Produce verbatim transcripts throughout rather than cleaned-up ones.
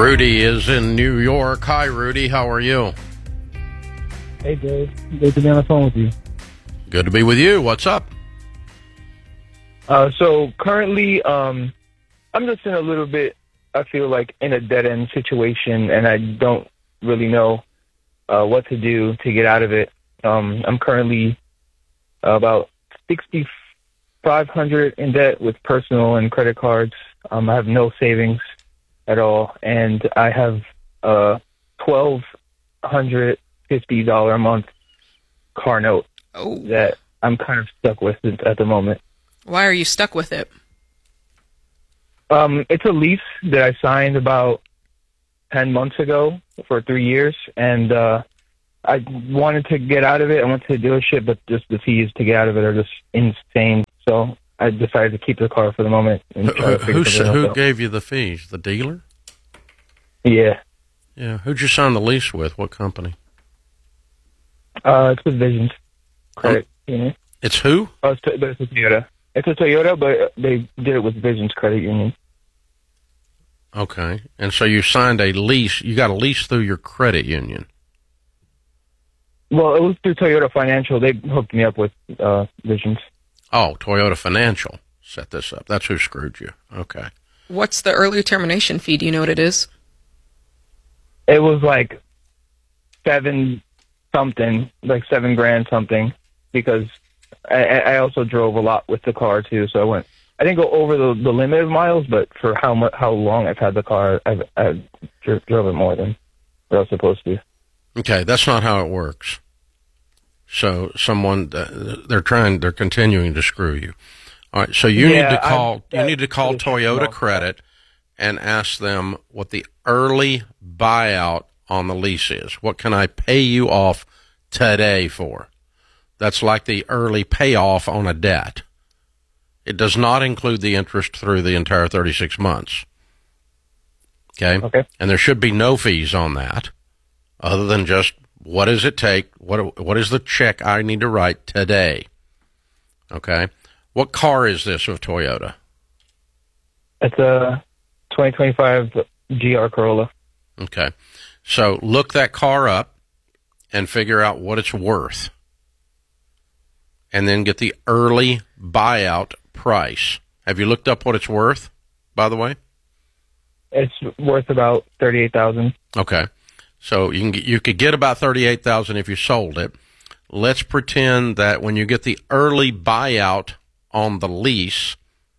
Rudy is in New York. Hi, Rudy. How are you? Hey, Dave. Good to be on the phone with you. Good to be with you. What's up? Uh, so currently, um, I'm just in a little bit, I feel like, in a dead-end situation, and I don't really know uh, what to do to get out of it. Um, I'm currently about sixty-five hundred dollars in debt with personal and credit cards. Um, I have no savings at all, and I have a twelve hundred fifty dollars a month car note Oh. that I'm kind of stuck with at the moment. Why are you stuck with it? Um, it's a lease that I signed about ten months ago for three years, and uh, I wanted to get out of it. I went to the dealership, but just the fees to get out of it are just insane. So I decided to keep the car for the moment. And try Who, to figure who, something else who out. gave you the fees? The dealer? Yeah. Yeah. Who'd you sign the lease with? What company? Uh, it's with Visions Credit Union. It's who? Oh, it's, but it's a Toyota. It's a Toyota, but they did it with Visions Credit Union. Okay. And so you signed a lease. You got a lease through your credit union. Well, it was through Toyota Financial. They hooked me up with uh, Visions. Oh, Toyota Financial set this up. That's who screwed you. Okay. What's the early termination fee? Do you know what it is? It was like seven something, like seven grand something, because I, I also drove a lot with the car too. So I went. I didn't go over the, the limit of miles, but for how much, how long I've had the car, I've, I've dro- drove it more than what I was supposed to. Okay, that's not how it works. So someone uh, they're trying, they're continuing to screw you. All right, so you Yeah, need to call. I- you need to call I- Toyota Credit and ask them what the early buyout on the lease is. What can I pay you off today for? That's like the early payoff on a debt. It does not include the interest through the entire thirty-six months. Okay? Okay. And there should be no fees on that other than just what does it take? What What is the check I need to write today? Okay? What car is this of Toyota? It's a twenty twenty-five G R Corolla. Okay. So look that car up and figure out what it's worth. And then get the early buyout price. Have you looked up what it's worth, by the way? It's worth about thirty-eight thousand dollars. Okay. So you can get, you could get about thirty-eight thousand dollars if you sold it. Let's pretend that when you get the early buyout on the lease,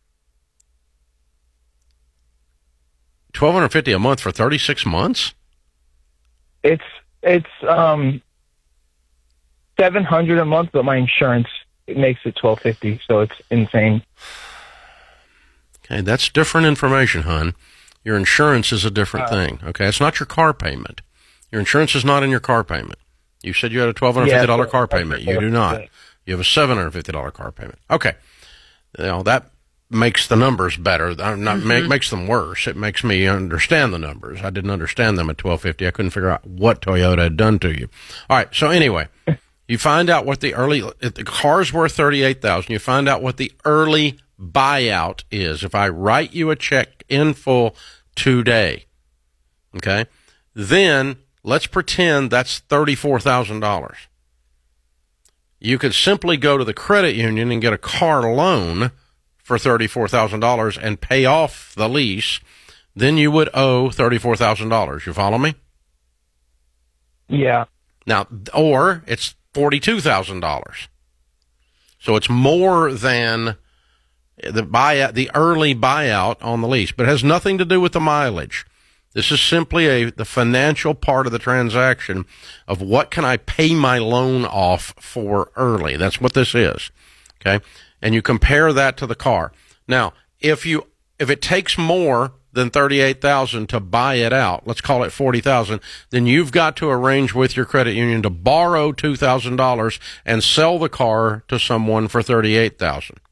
twelve hundred fifty dollars a month for thirty-six months? It's it's um seven hundred dollars a month, but my insurance it makes it twelve fifty, so it's insane. Okay, that's different information, hon. Your insurance is a different Uh, thing. Okay, it's not your car payment. Your insurance is not in your car payment. You said you had a twelve hundred fifty dollars Yeah, car that's- payment. You do not. yeah. You have a seven hundred fifty dollars car payment. Okay. You know, that makes the numbers better. Uh, Not Mm-hmm. make, makes them worse. It makes me understand the numbers. I didn't understand them at twelve fifty. I couldn't figure out what Toyota had done to you. All right. So anyway, you find out what the early if the car's worth thirty-eight thousand. You find out what the early buyout is. If I write you a check in full today, okay, then let's pretend that's thirty-four thousand dollars. You could simply go to the credit union and get a car loan for thirty-four thousand dollars and pay off the lease. Then you would owe thirty-four thousand dollars. You follow me? Yeah. Now, or it's forty-two thousand dollars. So it's more than the buyout, the early buyout on the lease, but it has nothing to do with the mileage. This is simply a the financial part of the transaction of what can I pay my loan off for early. That's what this is. Okay? And you compare that to the car. Now, if you if it takes more than thirty-eight thousand dollars to buy it out, let's call it forty thousand dollars, then you've got to arrange with your credit union to borrow two thousand dollars and sell the car to someone for thirty-eight thousand dollars.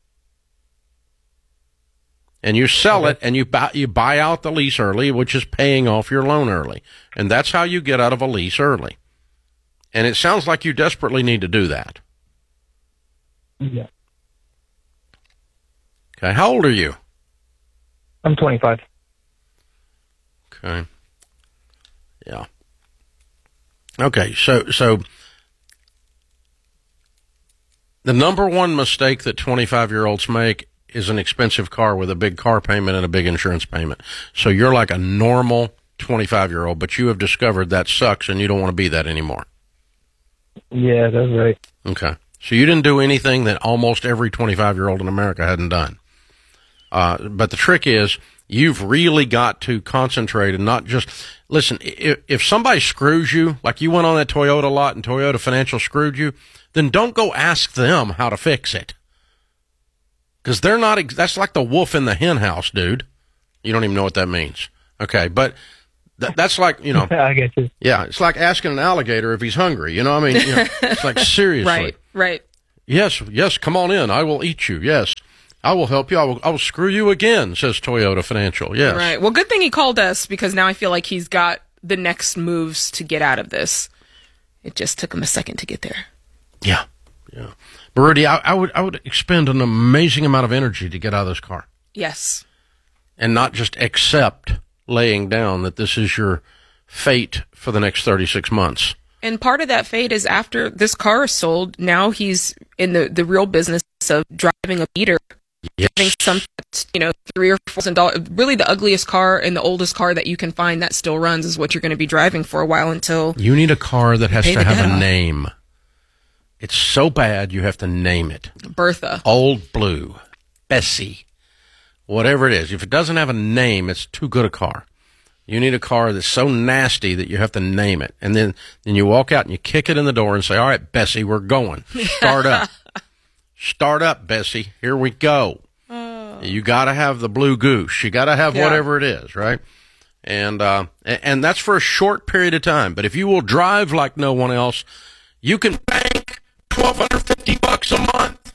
And you sell it, and you buy, you buy out the lease early, which is paying off your loan early. And that's how you get out of a lease early. And it sounds like you desperately need to do that. Yeah. Okay, how old are you? I'm twenty-five. Okay. Yeah. Okay, so so the number one mistake that twenty-five-year-olds make is an expensive car with a big car payment and a big insurance payment. So you're like a normal twenty-five-year-old, but you have discovered that sucks and you don't want to be that anymore. Yeah, that's right. Okay. So you didn't do anything that almost every twenty-five-year-old in America hadn't done. Uh, but the trick is you've really got to concentrate and not just – listen, if, if somebody screws you, like you went on that Toyota lot and Toyota Financial screwed you, then don't go ask them how to fix it. Because they're not – that's like the wolf in the hen house, dude. You don't even know what that means. Okay, but th- that's like, you know – I get you. Yeah, it's like asking an alligator if he's hungry. You know what I mean? You know, it's like, seriously. Right, right. Yes, yes, come on in. I will eat you. Yes. I will help you. I will, I will screw you again, says Toyota Financial. Yes. Right. Well, good thing he called us because now I feel like he's got the next moves to get out of this. It just took him a second to get there. Yeah. Yeah. But Rudy, I, I would I would expend an amazing amount of energy to get out of this car. Yes. And not just accept laying down that this is your fate for the next thirty-six months. And part of that fate is after this car is sold, now he's in the, the real business of driving a beater. Yes. Having some, you know, three or four thousand dollars. Really, the ugliest car and the oldest car that you can find that still runs is what you're going to be driving for a while until you need a car that has pay to the have debt a off. name. It's so bad you have to name it. Bertha. Old Blue, Bessie, whatever it is. If it doesn't have a name, it's too good a car. You need a car that's so nasty that you have to name it, and then then you walk out and you kick it in the door and say, "All right, Bessie, we're going. Start up." Start up, Bessie. Here we go. Oh. You got to have the blue goose. You got to have Yeah. whatever it is, right? And uh, and that's for a short period of time. But if you will drive like no one else, you can bank twelve hundred fifty bucks a month.